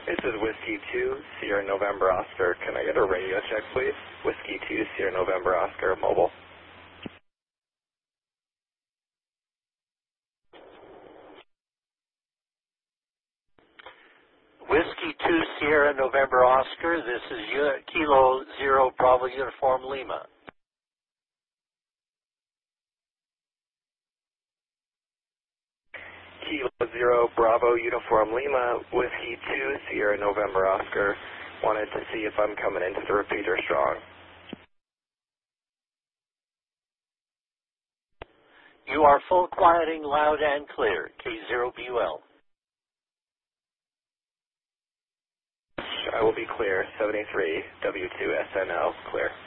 This is Whiskey 2, Sierra November Oscar. Can I get a radio check, please? Whiskey 2, Sierra November Oscar, mobile. Whiskey 2 Sierra November Oscar, this is Kilo Zero Bravo Uniform Lima. Kilo Zero Bravo Uniform Lima, Whiskey 2 Sierra November Oscar. Wanted to see if I'm coming into the repeater strong. You are full quieting, loud and clear, K0BUL. I will be clear, 73 W2SNL, clear.